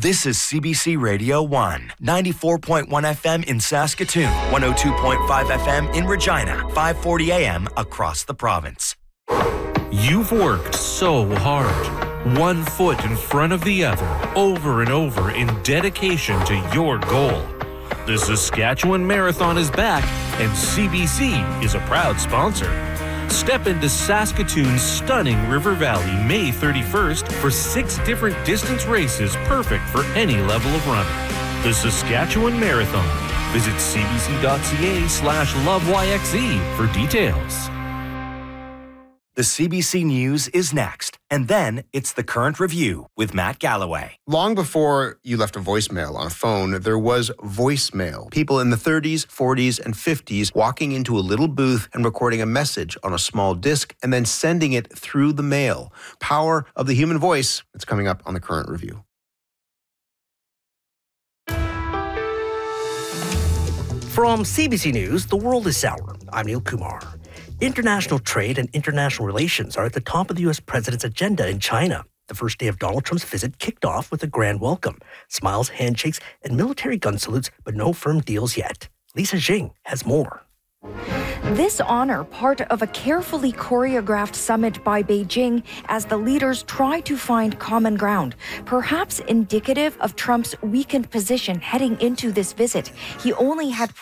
This is CBC Radio 1, 94.1 FM in Saskatoon, 102.5 FM in Regina, 540 AM across the province. You've worked so hard, one foot in front of the other, over and over in dedication to your goal. The Saskatchewan Marathon is back, and CBC is a proud sponsor. Step into Saskatoon's stunning River Valley May 31st for 6 different distance races perfect for any level of runner. The Saskatchewan Marathon. Visit cbc.ca/loveyxe for details. The CBC News is next, and then it's the Current Review with Matt Galloway. Long before you left a voicemail on a phone, there was voicemail. People in the 30s, 40s, and 50s walking into a little booth and recording a message on a small disc and then sending it through the mail. Power of the human voice. It's coming up on the Current Review. From CBC News, the world is sour. I'm Neil Kumar. International trade and international relations are at the top of the U.S. president's agenda in China. The first day of Donald Trump's visit kicked off with a grand welcome, smiles, handshakes, and military gun salutes, but no firm deals yet. Lisa Jing has more. This honor, part of a carefully choreographed summit by Beijing as the leaders try to find common ground, perhaps indicative of Trump's weakened position heading into this visit. He only had